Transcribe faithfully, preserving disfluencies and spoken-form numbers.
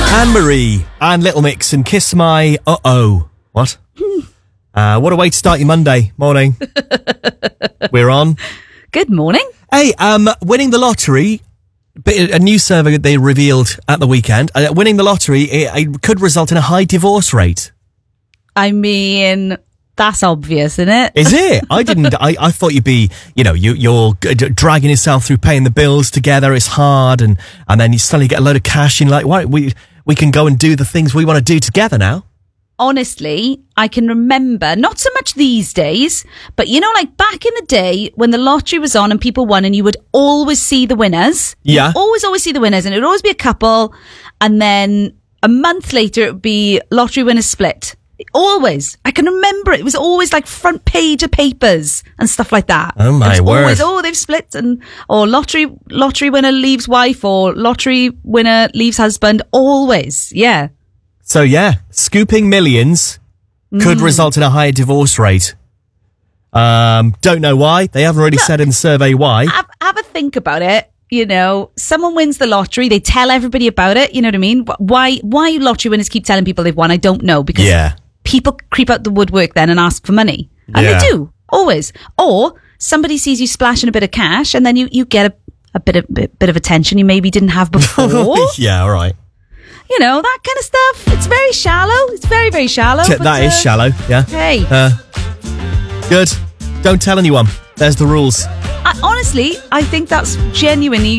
Anne-Marie and Little Mix and Kiss My Uh-Oh. What? uh, what a way to start your Monday morning. We're on. Good morning. Hey, um, winning the lottery, a new survey they revealed at the weekend, uh, winning the lottery it, it could result in a high divorce rate. I mean, that's obvious, isn't it? Is it? I didn't. I, I thought you'd be, you know, you, you're g- dragging yourself through paying the bills together. It's hard, and, and then you suddenly get a load of cash. And you're like, why we we can go and do the things we want to do together now. Honestly, I can remember, not so much these days, but you know, like back in the day when the lottery was on and people won and you would always see the winners. Yeah. You'd always, always see the winners, and it would always be a couple. And then a month later, it would be lottery winners split. Always. I can remember it. It was always like front page of papers and stuff like that. Oh my it was word. Always, oh, they've split, and, or lottery, lottery winner leaves wife, or lottery winner leaves husband. Always. Yeah. So yeah, scooping millions could Mm. result in a higher divorce rate. Um, don't know why. They haven't really Look, said in the survey why. Have, have a think about it. You know, someone wins the lottery, they tell everybody about it. You know what I mean? Why, why lottery winners keep telling people they've won, I don't know. Because Yeah. people creep out the woodwork then and ask for money. And Yeah. they do, always. Or somebody sees you splashing a bit of cash, and then you, you get a, a bit of, bit, bit of attention you maybe didn't have before. Yeah, all right. You know, that kind of stuff. It's very shallow. It's very, very shallow. T- but, that is uh, shallow, yeah. Hey. Uh, good. Don't tell anyone. There's the rules. I, honestly, I think that's genuinely